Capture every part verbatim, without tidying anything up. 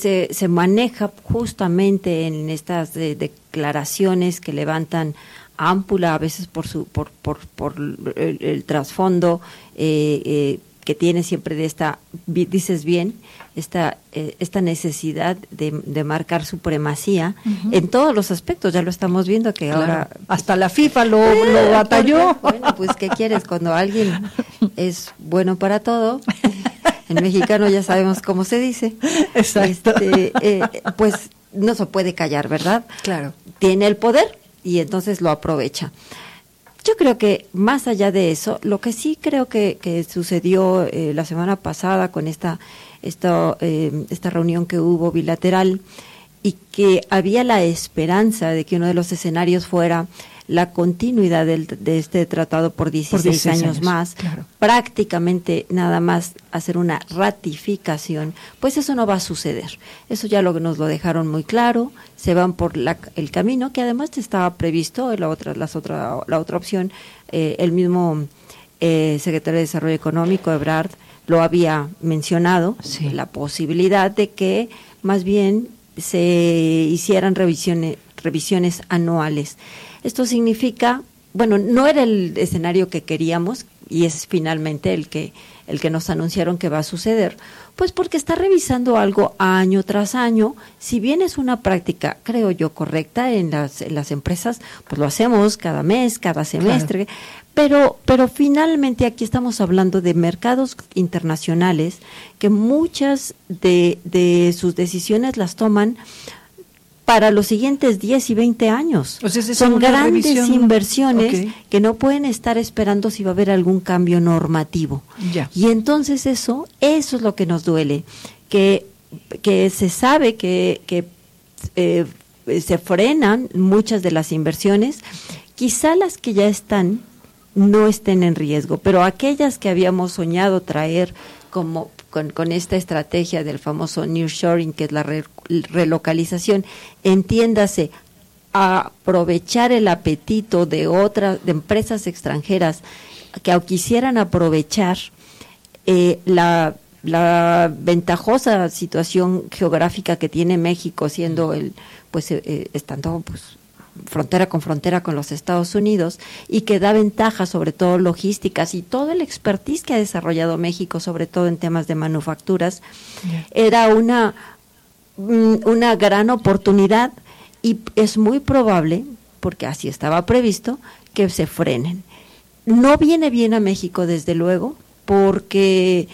se, se maneja justamente en estas de, declaraciones que levantan ámpula, a veces por su por por, por el, el trasfondo eh, eh, que tiene siempre de esta, dices bien, esta eh, esta necesidad de, de marcar supremacía uh-huh. en todos los aspectos. Ya lo estamos viendo que claro. ahora hasta la FIFA lo, eh, lo batalló. Bueno, pues ¿qué quieres? Cuando alguien es bueno para todo, en mexicano ya sabemos cómo se dice. Exacto. Este, eh, pues no se puede callar, ¿verdad? Claro. Tiene el poder y entonces lo aprovecha. Yo creo que más allá de eso, lo que sí creo que, que sucedió eh, la semana pasada con esta esta, eh, esta reunión que hubo bilateral y que había la esperanza de que uno de los escenarios fuera la continuidad del, de este tratado por dieciséis, por dieciséis años, años más, claro. prácticamente nada más hacer una ratificación, pues eso no va a suceder. Eso ya lo, nos lo dejaron muy claro, se van por la, el camino que además estaba previsto, la otra, las otra, la otra opción, eh, el mismo eh, secretario de Desarrollo Económico, Ebrard, lo había mencionado, sí. la posibilidad de que más bien se hicieran revisiones, revisiones anuales. Esto significa, bueno, no era el escenario que queríamos y es finalmente el que el que nos anunciaron que va a suceder, pues porque está revisando algo año tras año. Si bien es una práctica, creo yo, correcta en las en las empresas, pues lo hacemos cada mes, cada semestre, claro. pero pero finalmente aquí estamos hablando de mercados internacionales que muchas de de sus decisiones las toman para los siguientes diez y veinte años. O sea, es Son grandes revisión. inversiones Okay. que no pueden estar esperando si va a haber algún cambio normativo. Ya. Y entonces eso, eso es lo que nos duele, que que se sabe que, que eh, se frenan muchas de las inversiones, quizá las que ya están no estén en riesgo, pero aquellas que habíamos soñado traer como Con, con esta estrategia del famoso nearshoring, que es la re, relocalización, entiéndase, aprovechar el apetito de otras, de empresas extranjeras que quisieran aprovechar eh, la, la ventajosa situación geográfica que tiene México, siendo el, pues, eh, estando, pues, frontera con frontera con los Estados Unidos, y que da ventajas, sobre todo logísticas, y todo el expertise que ha desarrollado México, sobre todo en temas de manufacturas, yeah. era una, una gran oportunidad, y es muy probable, porque así estaba previsto, que se frenen. No viene bien a México, desde luego, porque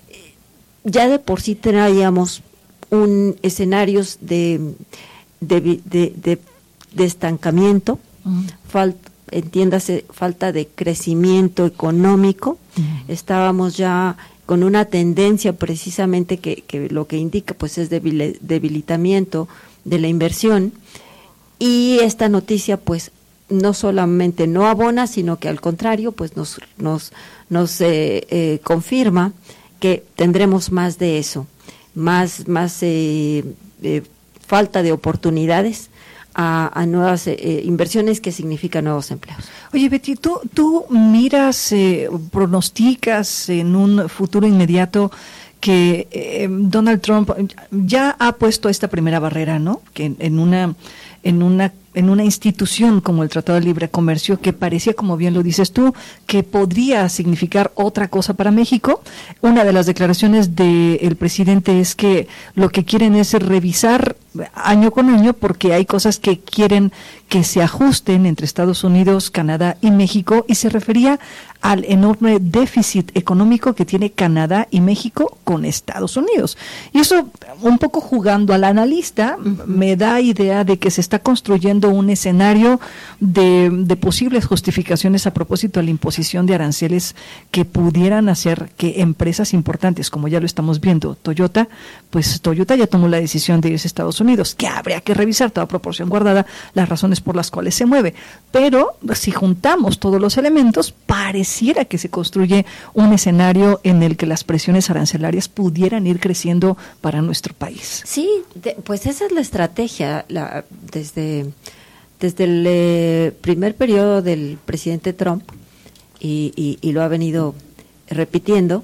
ya de por sí traíamos un escenarios de de, de, de de estancamiento, uh-huh. fal, entiéndase, falta de crecimiento económico. Uh-huh. Estábamos ya con una tendencia precisamente que, que lo que indica pues es debil, debilitamiento de la inversión, y esta noticia pues no solamente no abona, sino que al contrario pues nos nos nos eh, eh, confirma que tendremos más de eso, más más eh, eh, falta de oportunidades A, a nuevas eh, inversiones, que significan nuevos empleos. Oye, Betty, tú, tú miras, eh, pronosticas en un futuro inmediato que eh, Donald Trump ya ha puesto esta primera barrera, ¿no? Que en, en una en una en una institución como el Tratado de Libre Comercio, que parecía, como bien lo dices tú, que podría significar otra cosa para México. Una de las declaraciones del presidente es que lo que quieren es revisar año con año, porque hay cosas que quieren que se ajusten entre Estados Unidos, Canadá y México, y se refería al enorme déficit económico que tiene Canadá y México con Estados Unidos. Y eso, un poco jugando al analista, uh-huh. me da idea de que se está construyendo un escenario de, de posibles justificaciones a propósito de la imposición de aranceles que pudieran hacer que empresas importantes, como ya lo estamos viendo, Toyota, pues Toyota ya tomó la decisión de irse a Estados Unidos, que habría que revisar, toda proporción guardada, las razones por las cuales se mueve. Pero si juntamos todos los elementos, pareciera que se construye un escenario en el que las presiones arancelarias pudieran ir creciendo para nuestro país. Sí, de, pues esa es la estrategia, la, desde... Desde el eh, primer periodo del presidente Trump, y, y, y lo ha venido repitiendo,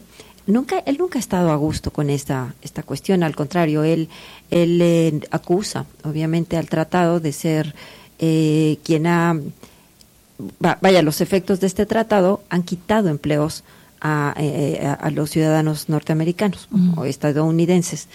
nunca él nunca ha estado a gusto con esta esta cuestión. Al contrario, él él eh, acusa, obviamente, al tratado de ser eh, quien ha vaya los efectos de este tratado han quitado empleos a, eh, a, a los ciudadanos norteamericanos uh-huh. o estadounidenses.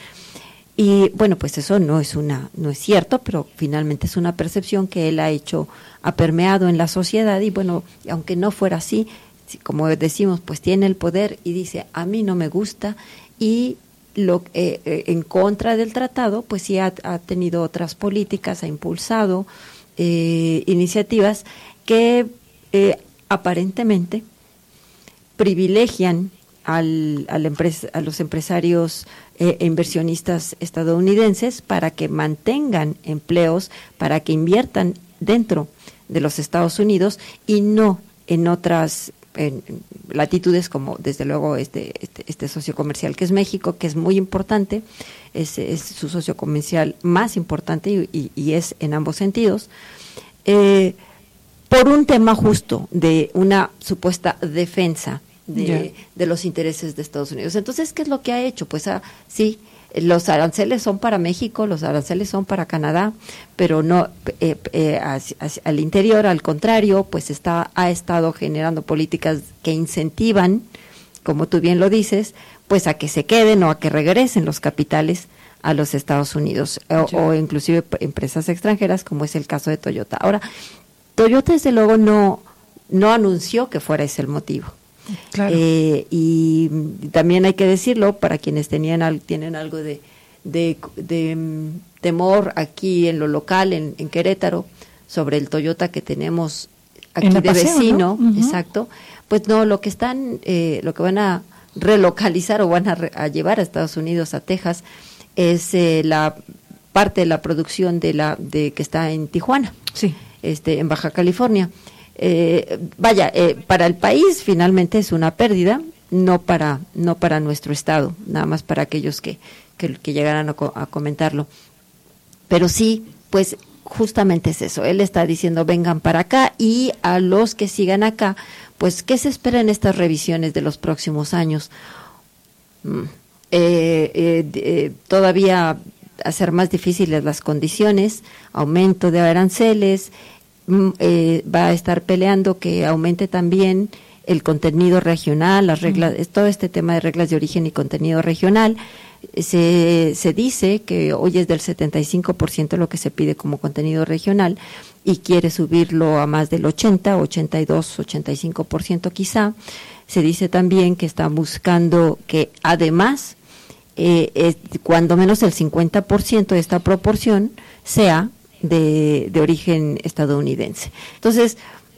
Y bueno, pues eso no es una no es cierto, pero finalmente es una percepción que él ha hecho, ha permeado en la sociedad. Y bueno, aunque no fuera así, como decimos, pues tiene el poder y dice, a mí no me gusta, y lo eh, eh, en contra del tratado, pues sí ha, ha tenido otras políticas, ha impulsado eh, iniciativas que eh, aparentemente privilegian al, al empresa, a los empresarios e eh, inversionistas estadounidenses para que mantengan empleos, para que inviertan dentro de los Estados Unidos y no en otras en, en latitudes como desde luego este, este este socio comercial que es México, que es muy importante, es, es su socio comercial más importante y, y, y es en ambos sentidos, eh, por un tema justo de una supuesta defensa de, yeah. de los intereses de Estados Unidos. Entonces, ¿qué es lo que ha hecho? Pues ah, sí, los aranceles son para México, los aranceles son para Canadá, pero no eh, eh, hacia, hacia, al interior, al contrario, pues está ha estado generando políticas que incentivan, como tú bien lo dices, pues a que se queden o a que regresen los capitales a los Estados Unidos o, o inclusive empresas extranjeras, como es el caso de Toyota. Ahora, Toyota desde luego no no anunció que fuera ese el motivo. Claro. Eh, y también hay que decirlo para quienes tenían al, tienen algo de, de, de um, temor aquí en lo local, en, en Querétaro, sobre el Toyota que tenemos aquí de paseo, vecino, ¿no? Uh-huh. Exacto. Pues no, lo que están, eh, lo que van a relocalizar o van a, re, a llevar a Estados Unidos, a Texas, es eh, la parte de la producción de la de que está en Tijuana, sí, este, en Baja California. Eh, vaya, eh, para el país finalmente es una pérdida, no para no para nuestro estado, nada más para aquellos que que, que llegaran a, co- a comentarlo. Pero sí, pues justamente es eso. Él está diciendo vengan para acá, y a los que sigan acá, pues ¿qué se espera en estas revisiones de los próximos años? Mm, eh, eh, eh, todavía hacer más difíciles las condiciones, aumento de aranceles. Eh, va a estar peleando que aumente también el contenido regional, las reglas, uh-huh. todo este tema de reglas de origen y contenido regional. Se, se dice que hoy es del setenta y cinco por ciento lo que se pide como contenido regional y quiere subirlo a más del ochenta, ochenta y dos, ochenta y cinco por ciento quizá. Se dice también que están buscando que además eh, es, cuando menos el cincuenta por ciento de esta proporción sea De, de origen estadounidense. Entonces,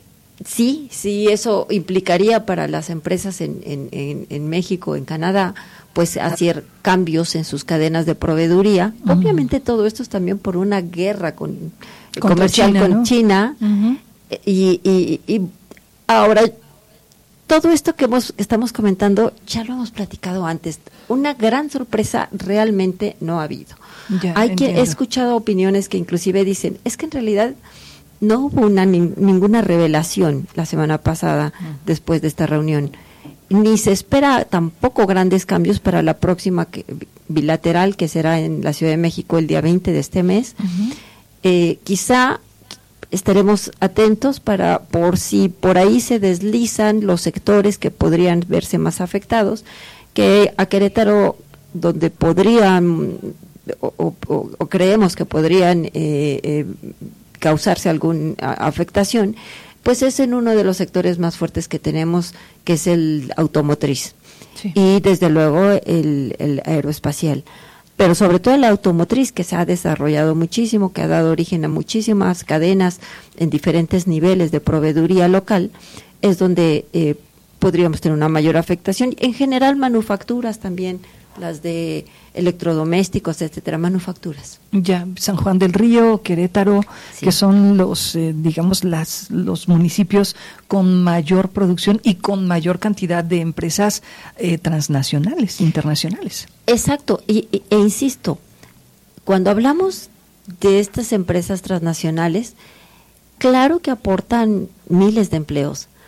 sí, sí, eso implicaría para las empresas en, en, en, en México, en Canadá, pues hacer cambios en sus cadenas de proveeduría. Uh-huh. Obviamente todo esto es también por una guerra con, comercial China, con ¿no? China. Uh-huh. y, y, y ahora, todo esto que hemos, estamos comentando, ya lo hemos platicado antes. Una gran sorpresa realmente no ha habido. Ya, Hay que he escuchado opiniones que inclusive dicen, es que en realidad no hubo una ni, ninguna revelación la semana pasada uh-huh. después de esta reunión, ni se espera tampoco grandes cambios para la próxima que, bilateral que será en la Ciudad de México el día veinte de este mes. Uh-huh. Eh, quizá estaremos atentos para por si por ahí se deslizan los sectores que podrían verse más afectados, que a Querétaro, donde podrían O, o, o creemos que podrían eh, eh, causarse alguna afectación, pues es en uno de los sectores más fuertes que tenemos, que es el automotriz, sí. y desde luego el, el aeroespacial, pero sobre todo el automotriz, que se ha desarrollado muchísimo, que ha dado origen a muchísimas cadenas en diferentes niveles de proveeduría local, es donde eh, podríamos tener una mayor afectación. En general, manufacturas también, las de electrodomésticos, etcétera, manufacturas. Ya, San Juan del Río, Querétaro, sí. que son los, eh, digamos, las los municipios con mayor producción y con mayor cantidad de empresas eh, transnacionales, internacionales. Exacto, y, e, e insisto, cuando hablamos de estas empresas transnacionales, claro que aportan miles de empleos,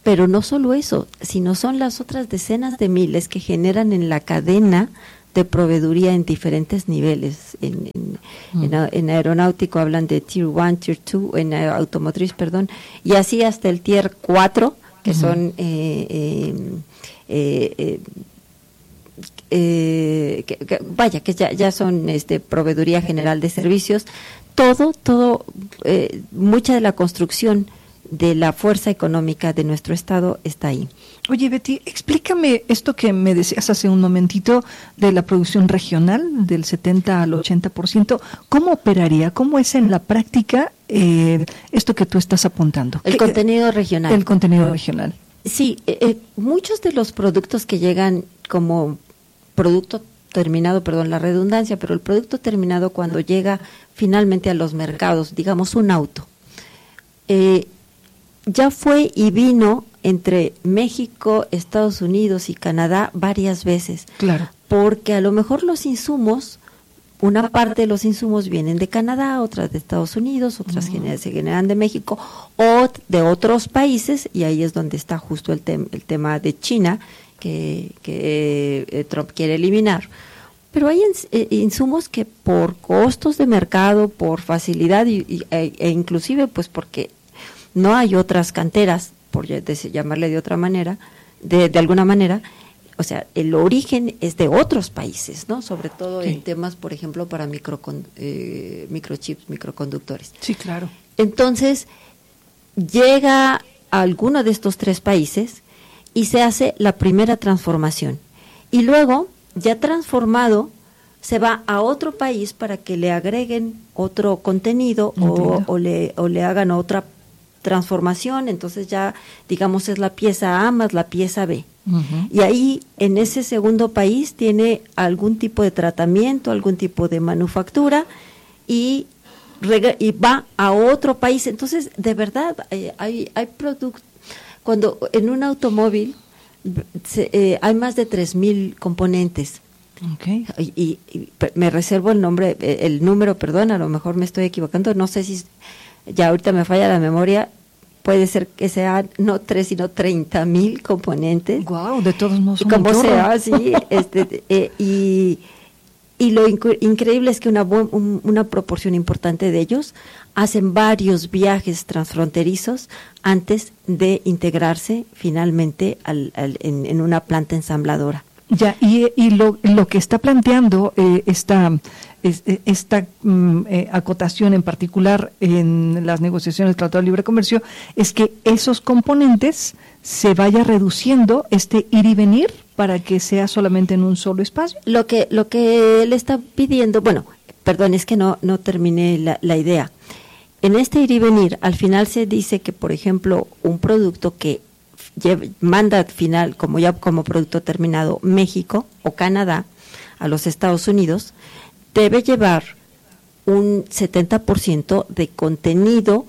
Pero no solo eso, sino son las otras decenas de miles que generan en la cadena de proveeduría en diferentes niveles. En, en, mm. en, en aeronáutico hablan de Tier uno, Tier dos, en automotriz, perdón, y así hasta el Tier cuatro, que mm. son... Eh, eh, eh, eh, Eh, que, que, vaya, que ya, ya son este proveeduría general de servicios, todo, todo, eh, mucha de la construcción de la fuerza económica de nuestro Estado está ahí. Oye, Betty, explícame esto que me decías hace un momentito de la producción regional, del setenta al ochenta por ciento, ¿cómo operaría? ¿Cómo es en la práctica eh, esto que tú estás apuntando? El contenido regional. El contenido regional. Sí, eh, eh, muchos de los productos que llegan como producto terminado, perdón la redundancia, pero el producto terminado cuando llega finalmente a los mercados, digamos un auto, eh, ya fue y vino entre México, Estados Unidos y Canadá varias veces. Claro. Porque a lo mejor los insumos, una parte de los insumos vienen de Canadá, otras de Estados Unidos, otras uh-huh. se generan de México o de otros países, y ahí es donde está justo el, tem- el tema de China, que, que eh, Trump quiere eliminar. Pero hay ins- eh, insumos que por costos de mercado, por facilidad y, y, e, e inclusive pues porque no hay otras canteras, por llamarle de otra manera, de, de alguna manera, o sea, el origen es de otros países, ¿no? Sobre todo sí. en temas, por ejemplo, para microcon, eh, microchips, microconductores. Sí, claro. Entonces, llega a alguno de estos tres países y se hace la primera transformación. Y luego, ya transformado, se va a otro país para que le agreguen otro contenido o, o, le, o le hagan otra transformación. Entonces ya, digamos, es la pieza A más la pieza B. Uh-huh. Y ahí, en ese segundo país, tiene algún tipo de tratamiento, algún tipo de manufactura y, reg- y va a otro país. Entonces, de verdad, eh, hay, hay productos. Cuando en un automóvil se, eh, hay más de tres mil componentes. Okay. Y, y, y me reservo el nombre, el número, perdón, a lo mejor me estoy equivocando, no sé si ya ahorita me falla la memoria, puede ser que sean no tres, sino treinta mil componentes. Wow, de todos modos. Como sea, sí, este, eh, y, y lo inc- increíble es que una, bu- un, una proporción importante de ellos hacen varios viajes transfronterizos antes de integrarse finalmente al, al, en, en una planta ensambladora. Ya, y, y lo, lo que está planteando eh, esta, es, esta um, eh, acotación en particular en las negociaciones del Tratado de Libre Comercio es que esos componentes se vaya reduciendo este ir y venir para que sea solamente en un solo espacio. Lo que lo que él está pidiendo, bueno, perdón, es que no no terminé la, la idea. En este ir y venir, al final se dice que, por ejemplo, un producto que Lleva, manda al final, como ya como producto terminado, México o Canadá a los Estados Unidos, debe llevar un setenta por ciento de contenido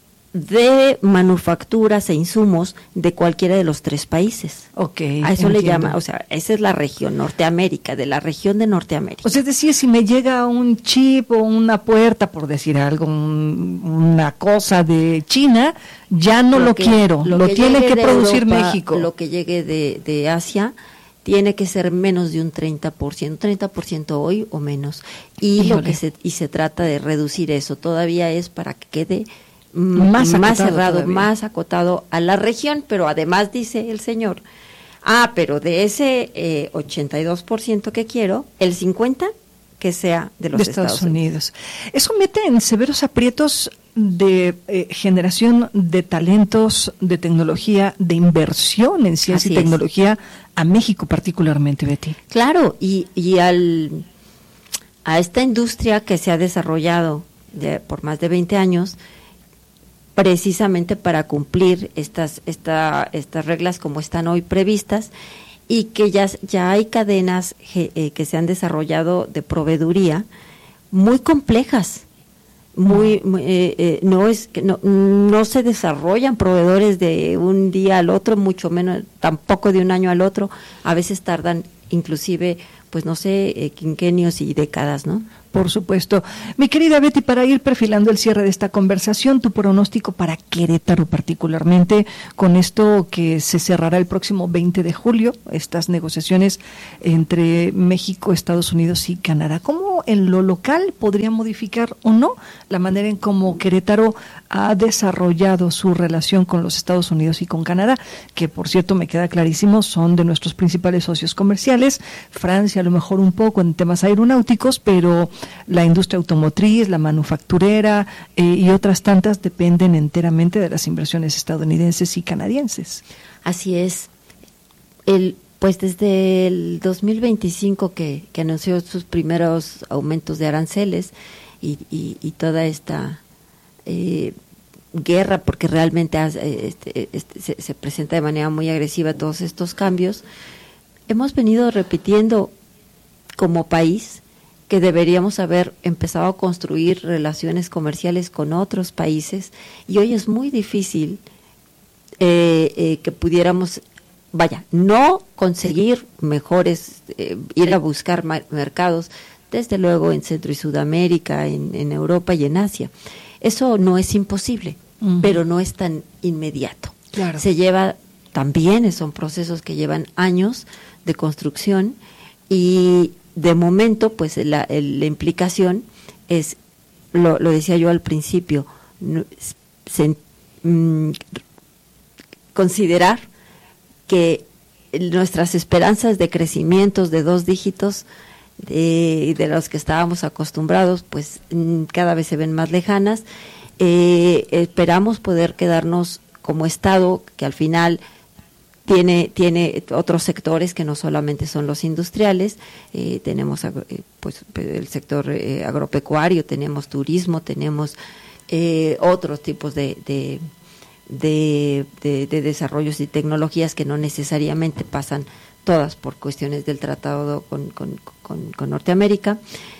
de manufacturas e insumos de cualquiera de los tres países. Okay, a eso entiendo. le llama, o sea, esa es la región Norteamérica, de la región de Norteamérica. O sea, es decir, si me llega un chip o una puerta, por decir algo, un, una cosa de China, ya no lo, lo que, quiero, lo, lo que tiene que producir Europa, México. Lo que llegue de, de Asia tiene que ser menos de un treinta por ciento, treinta por ciento hoy o menos. Y Híjole. lo que se y se trata de reducir eso, todavía es para que quede más, más cerrado, todavía. más acotado a la región, pero además dice el señor, ah, pero de ese eh, ochenta y dos por ciento que quiero, el cincuenta por ciento que sea de los de Estados, Estados Unidos. Unidos. Eso mete en severos aprietos de eh, generación de talentos, de tecnología, de inversión en ciencia Así y tecnología es. A México particularmente, Betty. Claro, y, y al a esta industria que se ha desarrollado de, por más de veinte años, precisamente para cumplir estas esta, estas reglas como están hoy previstas, y que ya, ya hay cadenas eh, que se han desarrollado de proveeduría muy complejas, muy, muy eh, eh, no es que no, no se desarrollan proveedores de un día al otro, mucho menos tampoco de un año al otro, a veces tardan inclusive pues no sé, eh, quinquenios y décadas, ¿no? Por supuesto. Mi querida Betty, para ir perfilando el cierre de esta conversación, tu pronóstico para Querétaro particularmente, con esto que se cerrará el próximo veinte de julio, estas negociaciones entre México, Estados Unidos y Canadá. ¿Cómo en lo local podría modificar o no la manera en cómo Querétaro ha desarrollado su relación con los Estados Unidos y con Canadá? Que, por cierto, me queda clarísimo, son de nuestros principales socios comerciales. Francia a lo mejor un poco en temas aeronáuticos, pero la industria automotriz, la manufacturera eh, y otras tantas dependen enteramente de las inversiones estadounidenses y canadienses. Así es. El, pues desde el dos mil veinticinco que, que anunció sus primeros aumentos de aranceles y, y, y toda esta eh, guerra, porque realmente hace, este, este, se, se presenta de manera muy agresiva todos estos cambios, hemos venido repitiendo como país que deberíamos haber empezado a construir relaciones comerciales con otros países, y hoy es muy difícil eh, eh, que pudiéramos, vaya, no conseguir mejores, eh, ir a buscar mercados, desde luego en Centro y Sudamérica, en, en Europa y en Asia. Eso no es imposible, uh-huh. pero no es tan inmediato. Claro. Se lleva, también son procesos que llevan años de construcción, y de momento, pues la, el, la implicación es, lo, lo decía yo al principio, se, mm, considerar que nuestras esperanzas de crecimientos de dos dígitos de, de los que estábamos acostumbrados, pues mm, cada vez se ven más lejanas. Eh, esperamos poder quedarnos como Estado, que al final Tiene, tiene otros sectores que no solamente son los industriales, eh, tenemos eh, pues el sector eh, agropecuario, tenemos turismo, tenemos eh, otros tipos de, de, de, de, de desarrollos y tecnologías que no necesariamente pasan todas por cuestiones del tratado con, con, con, con Norteamérica,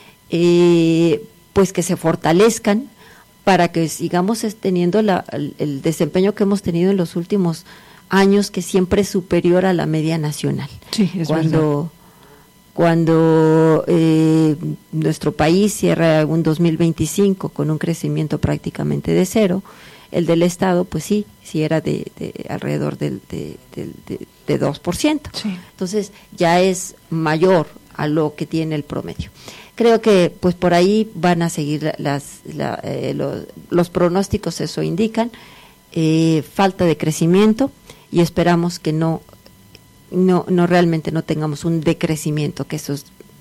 eh, pues que se fortalezcan para que sigamos teniendo la, el, el desempeño que hemos tenido en los últimos años, que siempre es superior a la media nacional. Sí, es cuando verdad. Cuando eh, nuestro país cierra un dos mil veinticinco con un crecimiento prácticamente de cero, el del Estado, pues sí, sí era de, de alrededor del de, de, de, de dos por ciento. Sí. Entonces ya es mayor a lo que tiene el promedio. Creo que pues por ahí van a seguir las, la, eh, los, los pronósticos, eso indican, eh, falta de crecimiento, y esperamos que no, no, no realmente no tengamos un decrecimiento, que eso es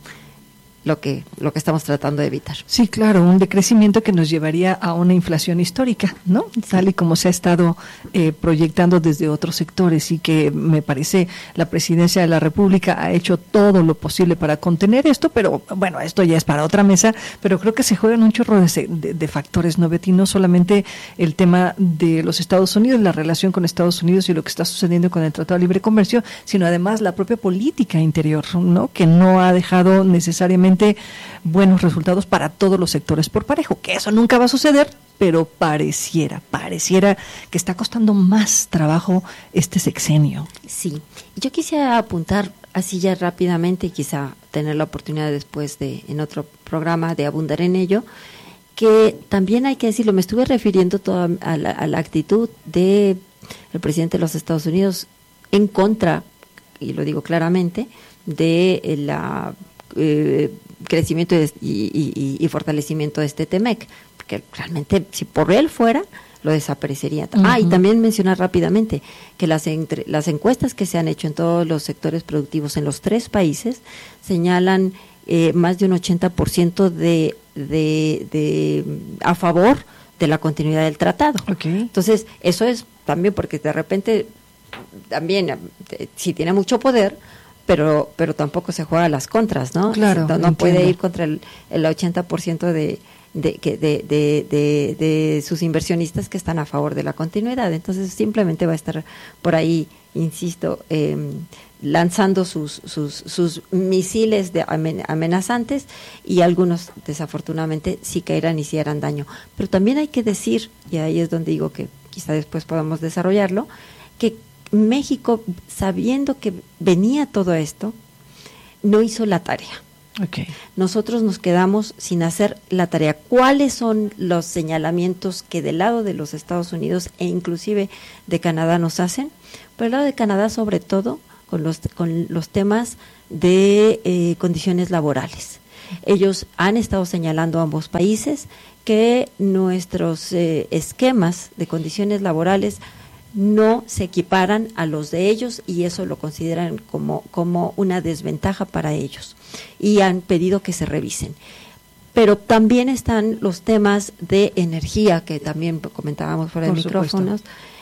lo que lo que estamos tratando de evitar. Sí, claro, un decrecimiento que nos llevaría a una inflación histórica, ¿no? Sí. Tal y como se ha estado eh, proyectando desde otros sectores, y que me parece la Presidencia de la República ha hecho todo lo posible para contener esto, pero bueno, esto ya es para otra mesa, pero creo que se juegan un chorro de, de, de factores, ¿no, Betty? No solamente el tema de los Estados Unidos, la relación con Estados Unidos y lo que está sucediendo con el Tratado de Libre Comercio, sino además la propia política interior, ¿no? Que no ha dejado necesariamente buenos resultados para todos los sectores por parejo, que eso nunca va a suceder, pero pareciera, pareciera que está costando más trabajo este sexenio. Sí, yo quisiera apuntar así ya rápidamente, y quizá tener la oportunidad después de, en otro programa, de abundar en ello, que también hay que decirlo, me estuve refiriendo toda a la, a la actitud de el presidente de los Estados Unidos en contra, y lo digo claramente, de la eh, crecimiento y, y, y fortalecimiento de este T-MEC, porque realmente si por él fuera, lo desaparecería. Uh-huh. Ah, y también mencionar rápidamente que las, entre, las encuestas que se han hecho en todos los sectores productivos en los tres países señalan eh, más de un ochenta por ciento de, de, de a favor de la continuidad del tratado. Okay. Entonces, eso es también porque de repente también eh, sí tiene mucho poder, pero pero tampoco se juega a las contras, ¿no? Claro, no, no puede ir contra el, el ochenta por ciento de de, de, de, de de sus inversionistas que están a favor de la continuidad. Entonces simplemente va a estar por ahí, insisto, eh, lanzando sus sus sus misiles de amenazantes, y algunos desafortunadamente sí caerán y sí harán daño. Pero también hay que decir, y ahí es donde digo que quizá después podamos desarrollarlo, que México, sabiendo que venía todo esto, no hizo la tarea. Okay. Nosotros nos quedamos sin hacer la tarea. ¿Cuáles son los señalamientos que del lado de los Estados Unidos e inclusive de Canadá nos hacen? Por el lado de Canadá, sobre todo, con los, con los temas de eh, condiciones laborales. Ellos han estado señalando a ambos países que nuestros eh, esquemas de condiciones laborales no se equiparan a los de ellos y eso lo consideran como, como una desventaja para ellos y han pedido que se revisen. Pero también están los temas de energía que también comentábamos fuera de micrófonos.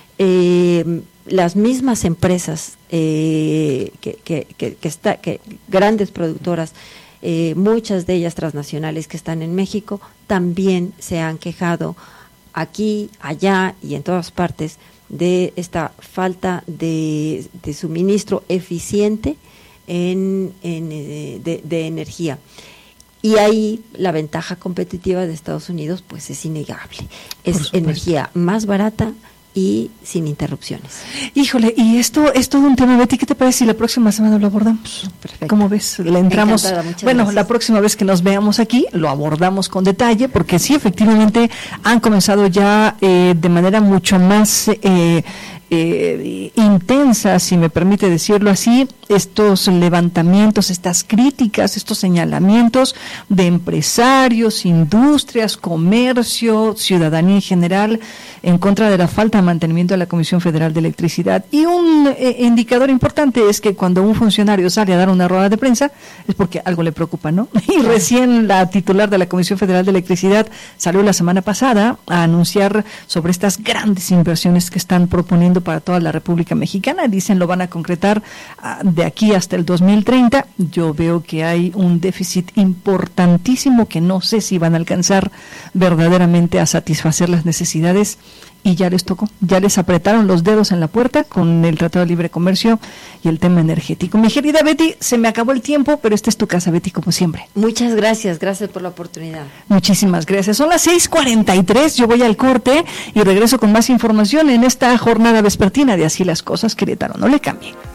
Eh, las mismas empresas eh, que, que, que, que, está, que grandes productoras, eh, muchas de ellas transnacionales que están en México, también se han quejado aquí, allá y en todas partes de esta falta de, de suministro eficiente en, en, de, de energía. Y ahí la ventaja competitiva de Estados Unidos pues es innegable. Es energía más barata y sin interrupciones. Híjole, y esto es todo un tema, Betty, ¿qué te parece si la próxima semana lo abordamos? Perfecto. ¿Cómo ves? Le entramos. Bueno, gracias. La próxima vez que nos veamos aquí lo abordamos con detalle, porque sí, efectivamente han comenzado ya eh, de manera mucho más eh, eh, intensa, si me permite decirlo así, estos levantamientos, estas críticas, estos señalamientos de empresarios, industrias, comercio, ciudadanía en general, en contra de la falta de mantenimiento de la Comisión Federal de Electricidad. Y un eh, indicador importante es que cuando un funcionario sale a dar una rueda de prensa es porque algo le preocupa, ¿no? Y recién la titular de la Comisión Federal de Electricidad salió la semana pasada a anunciar sobre estas grandes inversiones que están proponiendo para toda la República Mexicana. Dicen lo van a concretar uh, de aquí hasta el dos mil treinta. Yo veo que hay un déficit importantísimo que no sé si van a alcanzar verdaderamente a satisfacer las necesidades. Y ya les tocó, ya les apretaron los dedos en la puerta con el Tratado de Libre Comercio y el tema energético. Mi querida Betty, se me acabó el tiempo, pero esta es tu casa, Betty, como siempre. Muchas gracias, gracias por la oportunidad. Muchísimas gracias. Son las seis cuarenta y tres, yo voy al corte y regreso con más información en esta jornada vespertina de Así las Cosas, Querétaro. No le cambien.